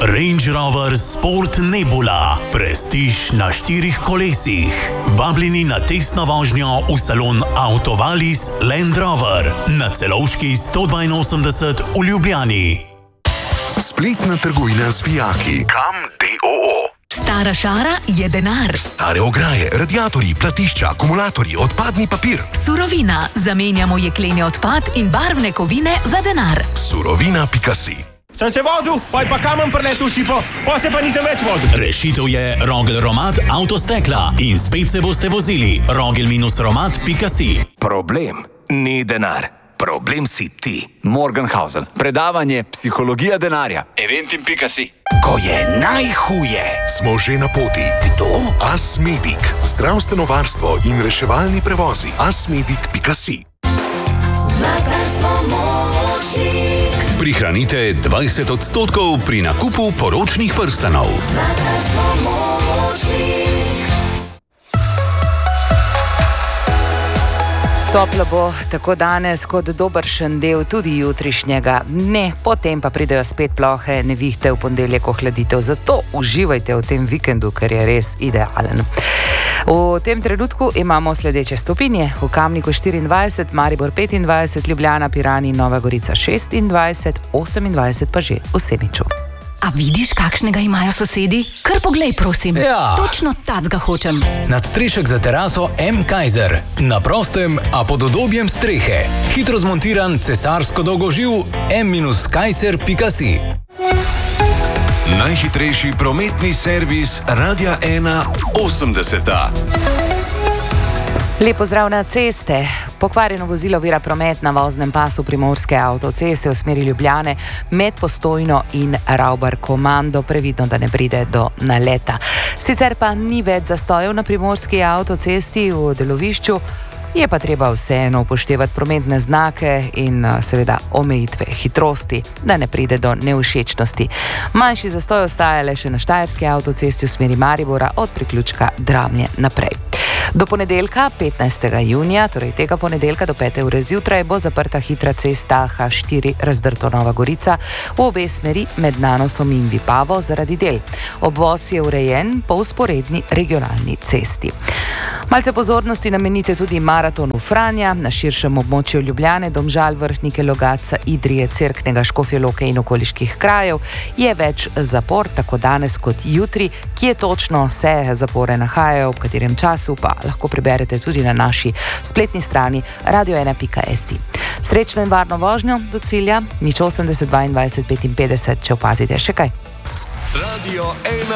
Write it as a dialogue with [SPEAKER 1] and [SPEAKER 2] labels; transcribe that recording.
[SPEAKER 1] Range Rover Sport Nebula. Prestiž na 4 kolesih. Vabljeni na testno vožnjo v salon Autovalis Land Rover na Celovški 182 v Ljubljani.
[SPEAKER 2] Spletna trgovina z vijaki. Kam.do.
[SPEAKER 3] Stara šara je denar.
[SPEAKER 2] Stare ograje, radiatorji, platišča, akumulatorji, odpadni papir.
[SPEAKER 3] Surovina. Zamenjamo jekleni odpad in barvne kovine za denar.
[SPEAKER 2] Surovina.si.
[SPEAKER 4] Sem se vozil, pa kamen preletel šipo, pa se pa nisem več vozil.
[SPEAKER 1] Rešitev je Rogel Romat Avtostekla in spet se boste vozili. Rogel-romat.si.
[SPEAKER 5] Problem ni denar. Problem si ti. Morgenhausen. Predavanje Psihologija denarja. Eventim.si. Ko je najhuje.
[SPEAKER 2] Smo že na poti.
[SPEAKER 5] Kdo?
[SPEAKER 2] Asmedic. Zdravstveno varstvo in reševalni prevozi. Asmedic.si.
[SPEAKER 6] Zlatarstvo Močnik.
[SPEAKER 1] Prihranite 20% pri nakupu poročnih prstanov.
[SPEAKER 6] Zlatarstvo Močnik.
[SPEAKER 7] Toplo bo tako danes kot dobršen del tudi jutrišnjega dne, potem pa pridejo spet plohe nevihte, v ponedeljek ohladitev. Zato uživajte v tem vikendu, ker je res idealen. V tem trenutku imamo sledeče stopinje: v Kamniku 24, Maribor 25, Ljubljana, Piran in Nova Gorica 26, 28 pa že v Semiču.
[SPEAKER 3] A vidiš, kakšnega imajo sosedi? Kar poglej, prosim.
[SPEAKER 8] Ja.
[SPEAKER 3] Točno tacga hočem.
[SPEAKER 8] Nadstrešek za teraso M. Kaiser. Na prostem, a pod udobjem strehe. Hitro zmontiran cesarsko dolgoživ m-kaiser.si.
[SPEAKER 1] Najhitrejši prometni servis Radia 1 80.
[SPEAKER 7] Lep pozdrav na ceste. Pokvarjeno vozilo ovira promet na voznem pasu primorske avtoceste v smeri Ljubljane med Postojno in Ravbar Komando. Previdno, da ne pride do naleta. Sicer pa ni več zastojev na primorski avtocesti v delovišču, je pa treba vseeno upoštevati prometne znake in seveda omejitve hitrosti, da ne pride do nevšečnosti. Manjši zastoj ostaja le še na Štajerski avtocesti v smeri Maribora od priključka Dravnje naprej. Do ponedeljka, 15. junija, torej tega ponedeljka do 5. ure zjutraj, bo zaprta hitra cesta H4 Razdrto Nova Gorica v obe smeri med Nanosom in Vipavo zaradi del. Obvoz je urejen po vzporedni regionalni cesti. Malce pozornosti namenite tudi maratonu Franja na širšem območju Ljubljane, Domžal, Vrhnike, Logatca, Idrije, Cerknega, Škofje Loke in okoliških krajev. Je več zapor, tako danes kot jutri. Kje točno se zapore nahajajo, ob katerem času, pa lahko preberete tudi na naši spletni strani radio1.si. Srečno in varno vožnjo do cilja, 080 22 55, če opazite še kaj.
[SPEAKER 1] Radio 1